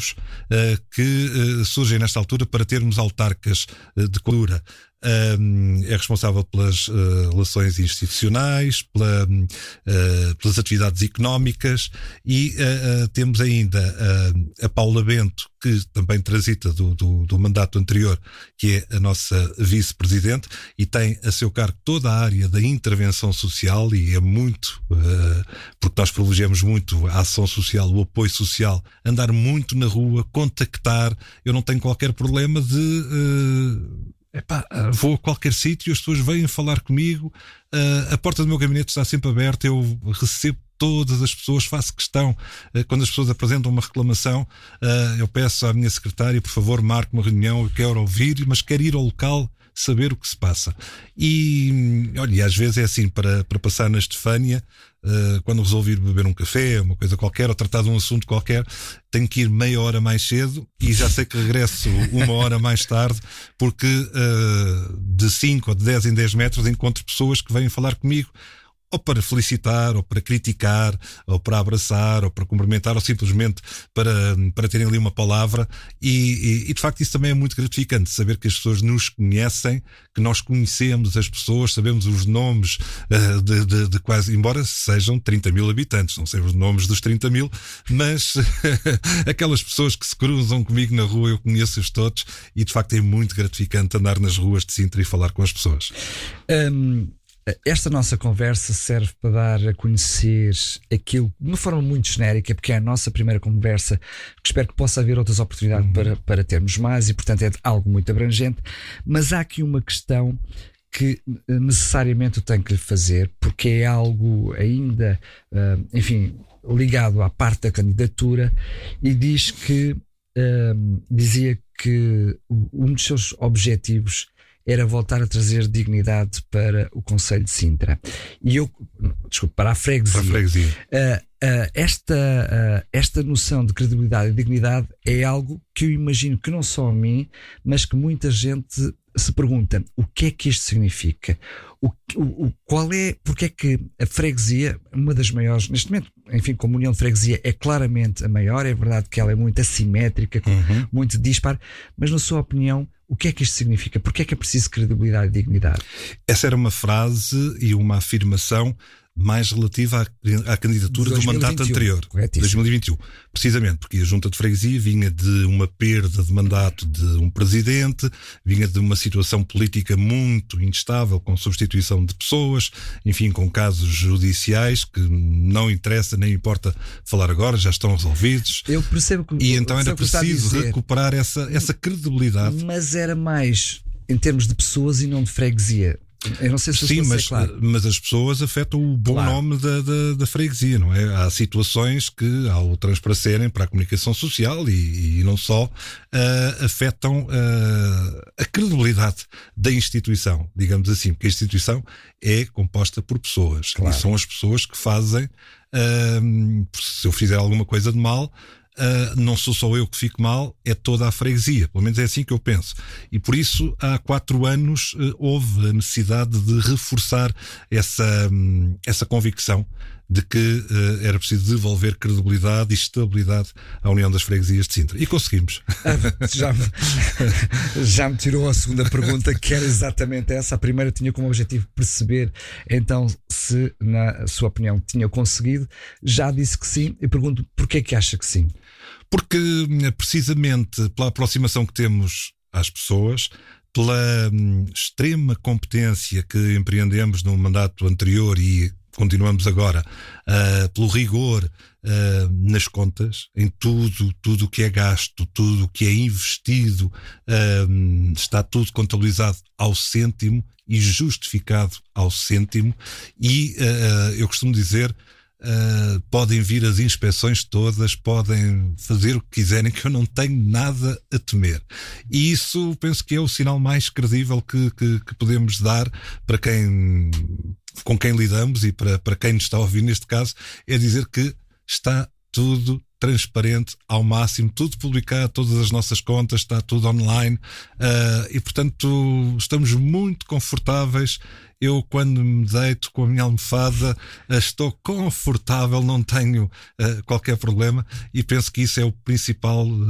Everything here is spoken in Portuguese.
desafios que surgem nesta altura para termos autarcas de cultura. É responsável pelas relações institucionais, pelas atividades económicas e temos ainda a Paula Bento, que também transita do mandato anterior, que é a nossa vice-presidente e tem a seu cargo toda a área da intervenção social e é muito, porque nós privilegiamos muito a ação social, o apoio social, andar muito na rua, contactar. Eu não tenho qualquer problema de... vou a qualquer sítio, as pessoas vêm falar comigo, a porta do meu gabinete está sempre aberta, eu recebo todas as pessoas, faço questão, quando as pessoas apresentam uma reclamação, eu peço à minha secretária, por favor, marque uma reunião, eu quero ouvir, mas quero ir ao local, saber o que se passa. E olha, às vezes é assim, para passar na Estefânia, quando resolvo ir beber um café, uma coisa qualquer, ou tratar de um assunto qualquer, tenho que ir meia hora mais cedo e já sei que regresso uma hora mais tarde, porque de 5 ou de 10 em 10 metros encontro pessoas que vêm falar comigo, ou para felicitar, ou para criticar, ou para abraçar, ou para cumprimentar, ou simplesmente para terem ali uma palavra. E de facto isso também é muito gratificante, saber que as pessoas nos conhecem, que nós conhecemos as pessoas, sabemos os nomes de quase, embora sejam 30 mil habitantes, não sei os nomes dos 30 mil, mas aquelas pessoas que se cruzam comigo na rua, eu conheço-os todos, e de facto é muito gratificante andar nas ruas de Sintra e falar com as pessoas. Esta nossa conversa serve para dar a conhecer aquilo de uma forma muito genérica, porque é a nossa primeira conversa, que espero que possa haver outras oportunidades para termos mais, e portanto é algo muito abrangente. Mas há aqui uma questão que necessariamente eu tenho que lhe fazer, porque é algo ainda, enfim, ligado à parte da candidatura, e diz que dizia que um dos seus objetivos era voltar a trazer dignidade para o Concelho de Sintra. E eu, para a freguesia. Esta noção de credibilidade e dignidade é algo que eu imagino que não só a mim, mas que muita gente se pergunta: o que é que isto significa? Porque é que a freguesia, uma das maiores, neste momento, enfim, como União de Freguesia é claramente a maior, é verdade que ela é muito assimétrica, muito dispar, mas na sua opinião, o que é que isto significa? Porque é que é preciso credibilidade e dignidade? Essa era uma frase e uma afirmação mais relativa à candidatura do mandato anterior, 2021. Precisamente porque a Junta de Freguesia vinha de uma perda de mandato de um presidente, vinha de uma situação política muito instável, com substituição de pessoas, enfim, com casos judiciais que não interessa nem importa falar agora, já estão resolvidos. Eu percebo que, e então era preciso recuperar essa credibilidade. Mas era mais em termos de pessoas e não de freguesia. Eu não sei se sim, mas as pessoas afetam o bom nome da freguesia, não é? Há situações que, ao transparecerem para a comunicação social e não só, afetam a credibilidade da instituição, digamos assim, porque a instituição é composta por pessoas, e são as pessoas que fazem, se eu fizer alguma coisa de mal, não sou só eu que fico mal, é toda a freguesia, pelo menos é assim que eu penso, e por isso há 4 anos houve a necessidade de reforçar essa convicção de que era preciso devolver credibilidade e estabilidade à União das Freguesias de Sintra, e conseguimos. Já me tirou a segunda pergunta, que era exatamente essa. A primeira tinha como objetivo perceber então se, na sua opinião, tinha conseguido. Já disse que sim, e pergunto: porquê que acha que sim? Porque precisamente pela aproximação que temos às pessoas, pela extrema competência que empreendemos no mandato anterior e continuamos agora, pelo rigor nas contas, em tudo o que é gasto, tudo o que é investido, está tudo contabilizado ao cêntimo e justificado ao cêntimo, e eu costumo dizer, podem vir as inspeções todas, podem fazer o que quiserem, que eu não tenho nada a temer. E isso penso que é o sinal mais credível que podemos dar para com quem lidamos, e para quem nos está a ouvir neste caso, é dizer que está tudo transparente ao máximo, tudo publicado, todas as nossas contas, está tudo online, e portanto estamos muito confortáveis. Eu, quando me deito com a minha almofada, estou confortável, não tenho qualquer problema, e penso que isso é o principal